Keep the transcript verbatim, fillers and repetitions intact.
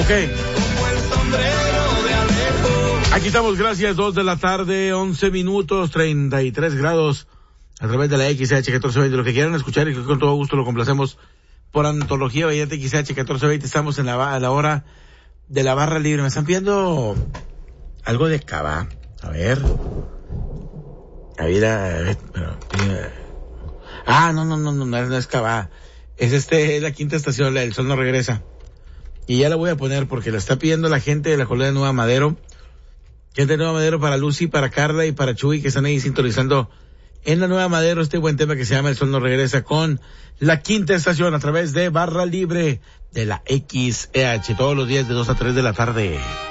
¿Cómo qué? Aquí estamos, gracias, dos de la tarde, once minutos, treinta y tres grados, a través de la X H catorce veinte, lo que quieran escuchar y que con todo gusto lo complacemos por Antología Vallarta X H catorce veinte, estamos en la, a la hora de la barra libre. Me están pidiendo algo de cava, a ver, a ver, a ver, pero, ah, no, no, no, no, no es cava, es este, es la quinta estación, El Sol No Regresa, y ya la voy a poner porque la está pidiendo la gente de la colonia Nueva Madero. Gente de Nueva Madero, para Lucy, para Carla y para Chuy, que están ahí sintonizando en la Nueva Madero este buen tema que se llama El Sol No Regresa, con la quinta estación a través de Barra Libre de la X E H, todos los días de dos a tres de la tarde.